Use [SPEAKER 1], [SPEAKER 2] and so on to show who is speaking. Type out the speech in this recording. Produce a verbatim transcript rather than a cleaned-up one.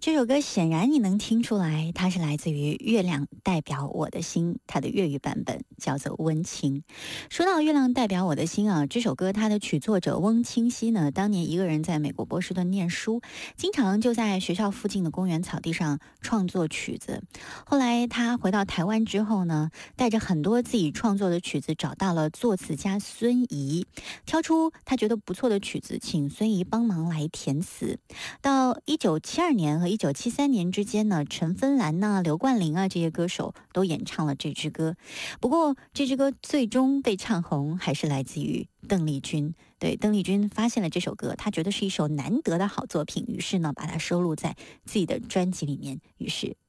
[SPEAKER 1] 这首歌显然你能听出来，它是来自于《月亮代表我的心》，它的粤语版本叫做《温情》。说到《月亮代表我的心》啊，这首歌它的曲作者翁清溪呢，当年一个人在美国波士顿念书，经常就在学校附近的公园草地上创作曲子。后来他回到台湾之后呢，带着很多自己创作的曲子，找到了作词家孙怡，挑出他觉得不错的曲子，请孙怡帮忙来填词。到一九七二年和一九七三年之间呢，陈芬兰呐、刘冠霖啊这些歌手都演唱了这支歌。不过这支歌最终被唱红，还是来自于邓丽君。对，邓丽君发现了这首歌，她觉得是一首难得的好作品，于是呢把它收录在自己的专辑里面，于是